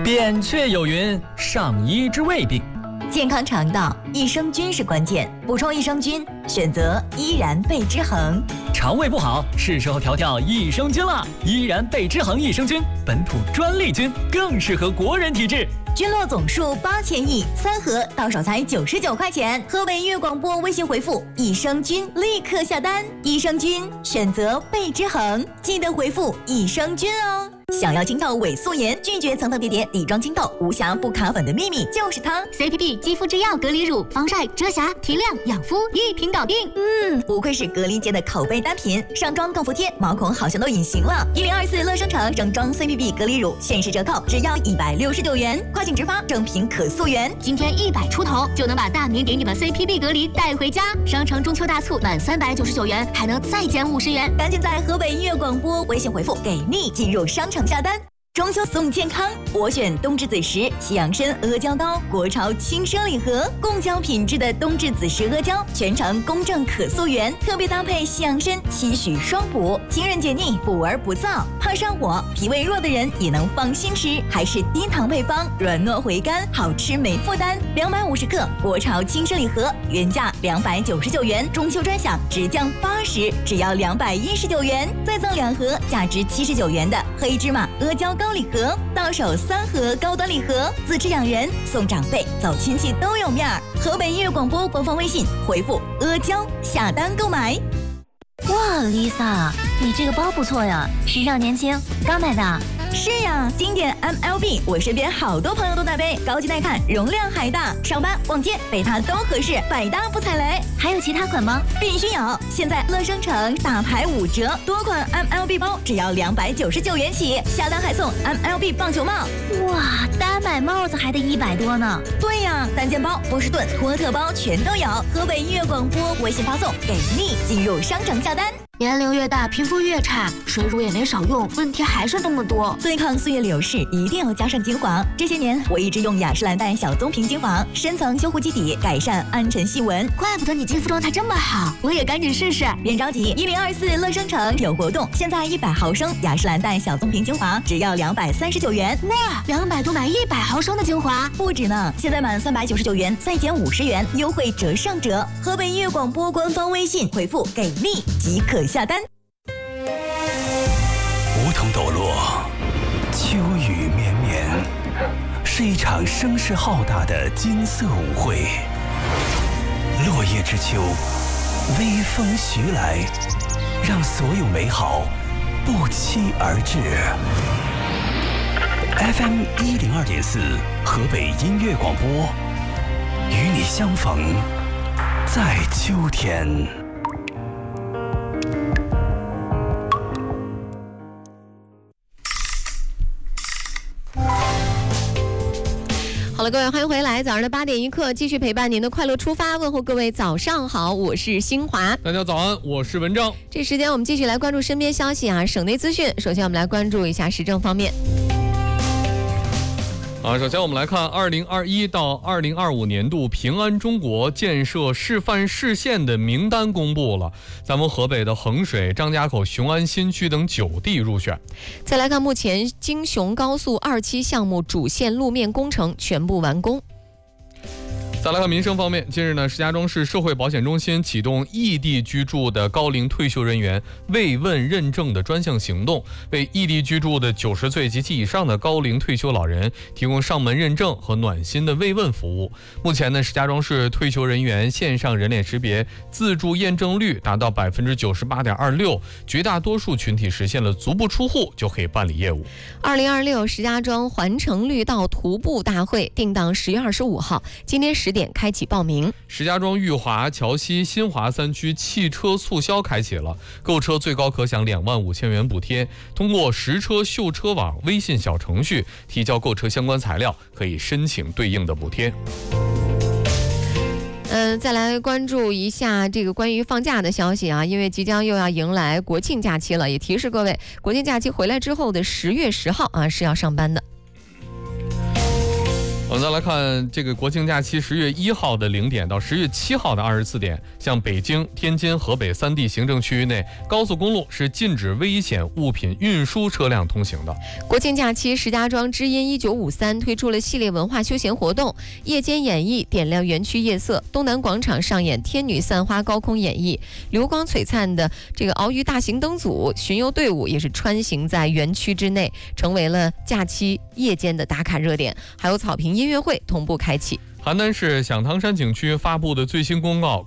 扁鹊有云：上医治未病。 健康肠道，益生菌是关键，补充益生菌，选择依然贝之恒。 肠胃不好，是时候调调益生菌了。依然贝之恒益生菌，本土专利菌，更适合国人体质。 菌落总数8000亿，3盒到手才99块钱。河北音乐广播微信回复益生菌，立刻下单。益生菌选择贝之恒，记得回复益生菌哦。想要清透伪素颜，拒绝层层叠叠底妆清透，无瑕不卡粉的秘密就是它。 CPB 肌肤之钥隔离乳，防晒、遮瑕、提亮、养肤，一瓶搞定。 不愧是隔离界的口碑单品，上妆更服帖，毛孔好像都隐形了。1024乐生城整装 CPB 隔离乳限时折扣，只要169元，快请直发，正品可溯源。 今天100出头就能把大明给你的 CPB 隔离带回家。商城中秋大促满399元，还能再减50元。 赶紧在河北音乐广播微信回复给力，进入商城下单。中秋送健康，我选冬至子时西洋参阿胶糕，国潮轻奢礼盒，贡胶品质的冬至子时阿胶，全程公正可溯源，特别搭配西洋参，期许双补，清润解腻，补而不燥。怕上火、脾胃弱的人也能放心吃，还是低糖配方，软糯回甘，好吃没负担。250克国潮轻奢礼盒，原价299元，中秋专享直降80，只要219元，再赠2盒价值79元的黑芝麻阿胶糕礼盒，到手3盒高端礼盒，自吃养人，送长辈，走亲戚都有面儿。河北音乐广播官方微信回复阿胶下单购买。 哇 ，Lisa， 你这个包不错呀，时尚年轻，刚买的。 是呀，经典 MLB， 我身边好多朋友都在背，高级耐看，容量还大，上班逛街背它都合适，百搭不踩雷。 还有其他款吗？ 必须有！现在乐生城大牌5折，多款 MLB 包只要299元起，下单还送 MLB 棒球帽。 哇，单买帽子还得100多呢。 对呀，单件包、波士顿、托特包全都有。河北音乐广播微信发送给力，进入商城下单。 年龄越大，皮肤越差，水乳也没少用，问题还是那么多。 对抗岁月流逝，一定要加上精华。这些年，我一直用雅诗兰黛小棕瓶精华，深层修护基底，改善暗沉细纹。 怪不得你肌肤状态这么好，我也赶紧试试。 别着急，1024乐生城有活动，现在100毫升雅诗兰黛小棕瓶精华只要239元。 哇，200多买100毫升的精华， 不止呢！现在满399元再减50元，优惠折上折。河北音乐广播官方微信回复给力即可下单。 梧桐抖落，秋雨绵绵，是一场声势浩大的金色舞会。落叶之秋，微风徐来，让所有美好不期而至。FM 102.4，河北音乐广播，与你相逢在秋天。 好了，各位，欢迎回来！早上的8点1刻，继续陪伴您的快乐出发，问候各位早上好，我是新华。 大家早安，我是文章。 这时间我们继续来关注身边消息啊，省内资讯。首先我们来关注一下时政方面。 首先我们来看2021到2025年度平安中国建设示范市县的名单公布了，咱们河北的衡水、张家口、雄安新区等9地入选。 再来看，目前京雄高速2期项目主线路面工程全部完工。 再来看民生方面，近日呢，石家庄市社会保险中心启动异地居住的高龄退休人员慰问认证的专项行动，为异地居住的90岁及其以上的高龄退休老人提供上门认证和暖心的慰问服务。目前呢，石家庄市退休人员线上人脸识别自助验证率达到98.26%，绝大多数群体实现了足不出户就可以办理业务。 2026石家庄环城绿道徒步大会定档10月25号，今天10点开启报名。 石家庄裕华、桥西、新华3区汽车促销开启了，购车最高可享25000元补贴。通过实车秀车网微信小程序提交购车相关材料，可以申请对应的补贴。 再来关注一下这个关于放假的消息啊，因为即将又要迎来国庆假期了，也提示各位，国庆假期回来之后的10月10号啊是要上班的。 我们再来看这个国庆假期10月1号的0点到10月7号的24点，像北京、天津、河北3地行政区域内，高速公路是禁止危险物品运输车辆通行的。 国庆假期，石家庄知音1953推出了系列文化休闲活动，夜间演绎点亮园区夜色，东南广场上演天女散花高空演绎，流光璀璨的这个鳌鱼大型灯组巡游队伍也是穿行在园区之内，成为了假期夜间的打卡热点，还有草坪音乐会同步开启。 邯郸市响堂山景区发布的最新公告